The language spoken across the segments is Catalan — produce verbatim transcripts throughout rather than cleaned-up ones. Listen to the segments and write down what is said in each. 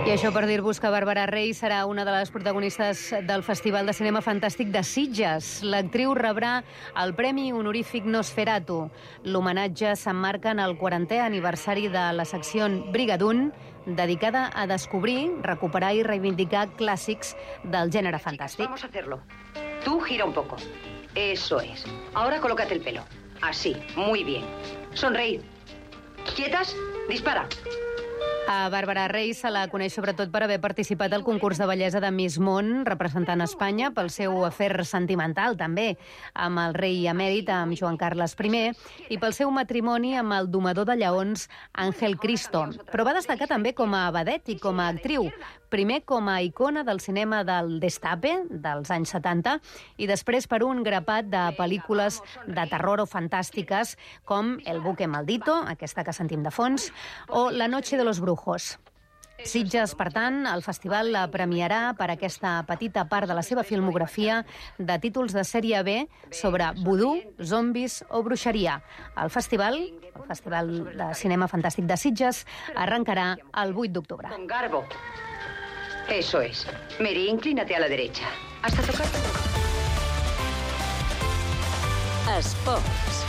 I això per dir-vos que Bàrbara Rey serà una de les protagonistes del Festival de Cinema Fantàstic de Sitges. L'actriu rebrà el Premi Honorífic Nosferatu. L'homenatge s'emmarca en el quarantè aniversari de la secció Brigadoon, dedicada a descobrir, recuperar i reivindicar clàssics del gènere fantàstic. Vamos a hacerlo. Tú gira un poco. Eso es. Ahora colócate el pelo. Así, muy bien. Sonreíd. ¿Quietas? Dispara. A Bàrbara Rey se la coneix sobretot per haver participat al concurs de bellesa de Miss Món, representant Espanya, pel seu afer sentimental, també, amb el rei emèrit, amb Joan Carles primer, i pel seu matrimoni amb el domador de lleons, Ángel Cristo. Però va destacar també com a vedet i com a actriu, primer com a icona del cinema del Destape, dels anys setanta, i després per un grapat de pel·lícules de terror o fantàstiques, com El buque maldito, aquesta que sentim de fons, o La noche de los brujos. Sitges, per tant, el festival la premiarà per aquesta petita part de la seva filmografia de títols de sèrie B sobre vudú, zombis o bruixeria. El festival, el Festival de Cinema Fantàstic de Sitges, arrencarà el vuit d'octubre. Con garbo. Eso es. Mary, inclínate a la derecha. Hasta tocar. Esports.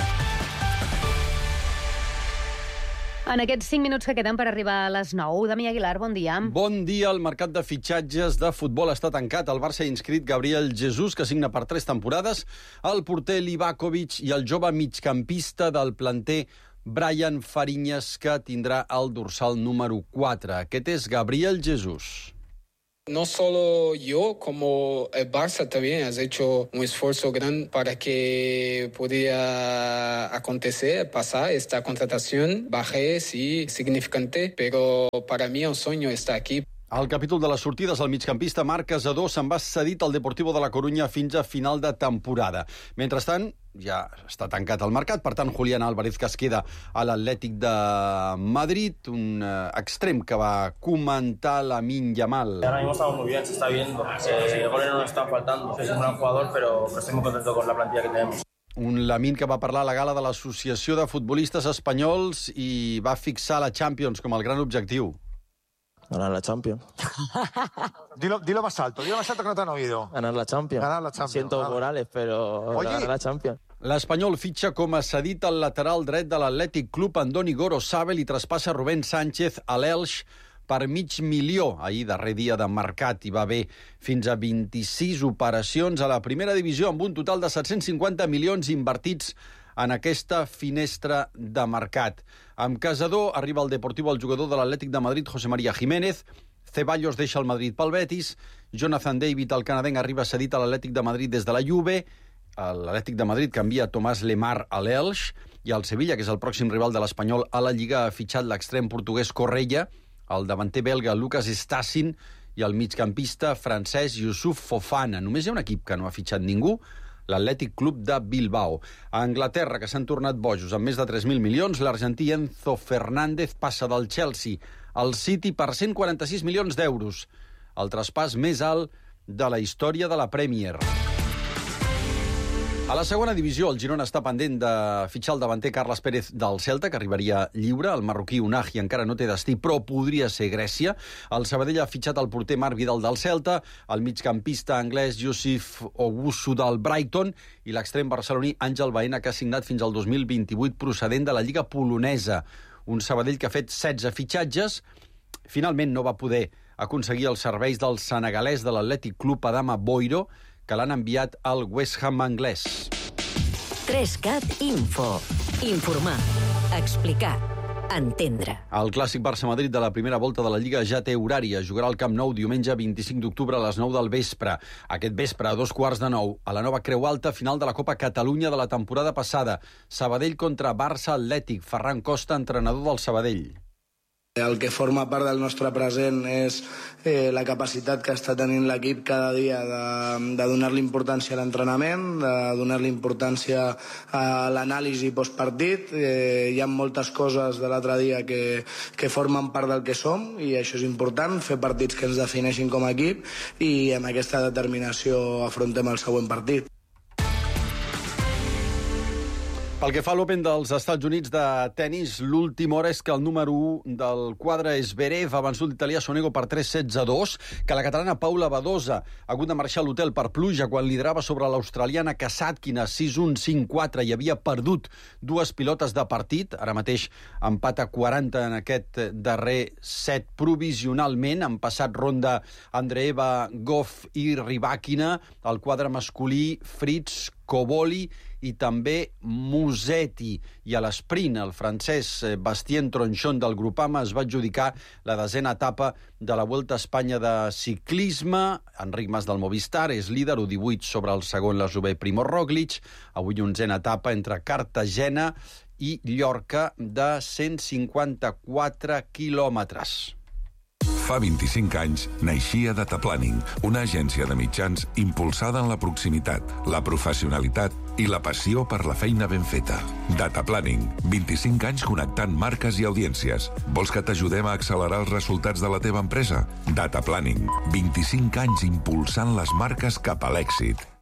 En aquests cinc minuts que queden per arribar a les nou, Damià Aguilar, bon dia. Bon dia. El mercat de fitxatges de futbol està tancat. El Barça ha inscrit Gabriel Jesús, que signa per tres temporades, el porter Livakovic i el jove migcampista del planter Brian Fariñas, que tindrà el dorsal número quatre. Aquest és Gabriel Jesús. No solo yo, como el Barça también has hecho un esfuerzo grande para que pudiera acontecer, pasar esta contratación. Bajé, sí, significante, pero para mí el sueño está aquí. Al capítol de les sortides, el migcampista Marc Casadó se'n va cedit al Deportivo de la Coruña fins a final de temporada. Mentrestant, ja està tancat el mercat, per tant, Julián Álvarez, que es queda a l'Atlètic de Madrid, un eh, extrem que va comentar Lamine Yamal. Ahora mismo estamos muy bien, se está viendo. Eh, goles no nos están faltando. Es un gran jugador, pero, pero estoy muy contento con la plantilla que tenemos. Un Lamine que va parlar a la gala de l'Associació de Futbolistes Espanyols i va fixar la Champions com el gran objectiu. Ganar la Champions. dilo, dilo más alto, dilo más alto que no te han oído. Ganar la Champions. Ganar la Champions. Siento Vale. Morales, pero Oye. ganar la Champions. L'Espanyol fitxa com a cedit al lateral dret de l'Atlètic Club Andoni Gorosabel i traspassa Rubén Sánchez a l'Elx per mig milió. Ahir, darrer dia de mercat, hi va haver fins a vint-i-sis operacions a la primera divisió amb un total de set-cents cinquanta milions invertits en aquesta finestra de mercat. Amb Casadó arriba al Deportivo el jugador de l'Atlètic de Madrid, José María Jiménez. Ceballos deixa el Madrid pel Betis. Jonathan David, el canadenc, arriba cedit a l'Atlètic de Madrid des de la Juve. L'Atlètic de Madrid canvia Tomàs Lemar a l'Elx. I el Sevilla, que és el pròxim rival de l'Espanyol a la Lliga, ha fitxat l'extrem portuguès Correia, el davanter belga Lucas Stacin i el migcampista francès Youssouf Fofana. Només hi ha un equip que no ha fitxat ningú, l'Atlètic Club de Bilbao. A Anglaterra, que s'han tornat bojos amb més de tres mil milions, l'argentí Enzo Fernández passa del Chelsea al City per cent quaranta-sis milions d'euros, el traspàs més alt de la història de la Premier. A la segona divisió, el Girona està pendent de fitxar el davanter Carles Pérez del Celta, que arribaria lliure. El marroquí Unahi encara no té destí, però podria ser Grècia. El Sabadell ha fitxat el porter Marc Vidal del Celta, el migcampista anglès Yusuf Owusu del Brighton i l'extrem barceloní Àngel Baena, que ha signat fins al dos mil vint-i-vuit procedent de la Lliga Polonesa. Un Sabadell que ha fet setze fitxatges. Finalment no va poder aconseguir els serveis del senegalès de l'Atlètic Club Adama Boiro, que l'han enviat al West Ham anglès. tres cat Info. Informar, explicar, entendre. El clàssic Barça-Madrid de la primera volta de la Lliga ja té horari. Es jugarà al Camp Nou diumenge vint-i-cinc d'octubre a les nou del vespre. Aquest vespre, a dos quarts de nou, a la nova Creu Alta, final de la Copa Catalunya de la temporada passada. Sabadell contra Barça Atlètic. Ferran Costa, entrenador del Sabadell. El que forma part del nostre present és eh, la capacitat que està tenint l'equip cada dia de, de donar-li importància a l'entrenament, de donar-li importància a l'anàlisi postpartit. Eh, hi ha moltes coses de l'altre dia que, que formen part del que som i això és important, fer partits que ens defineixin com a equip i amb aquesta determinació afrontem el següent partit. Pel que fa a l'Open dels Estats Units de tennis, l'última hora és que el número u del quadre és Zverev, ha vençut l'italià Sonego per tres sets a dos, que la catalana Paula Badosa ha hagut de marxar a l'hotel per pluja quan liderava sobre l'australiana Kasatkina sis un cinc quatre i havia perdut dues pilotes de partit. Ara mateix empat a quaranta en aquest darrer set provisionalment. Han passat ronda Andreeva, Goff i Rybakina, el quadre masculí Fritz, Coboli i també Musetti. I a l'esprint, el francès Bastien Tronchon del Groupama es va adjudicar la desena etapa de la Vuelta a Espanya de ciclisme. Enric Mas del Movistar és líder, u divuit sobre el segon l'eslovè Primož Roglič. Avui onzena etapa entre Cartagena i Llorca de cent cinquanta-quatre quilòmetres. Fa vint-i-cinc anys naixia Data Planning, una agència de mitjans impulsada en la proximitat, la professionalitat i la passió per la feina ben feta. Data Planning, vint-i-cinc anys connectant marques i audiències. Vols que t'ajudem a accelerar els resultats de la teva empresa? Data Planning, vint-i-cinc anys impulsant les marques cap a l'èxit.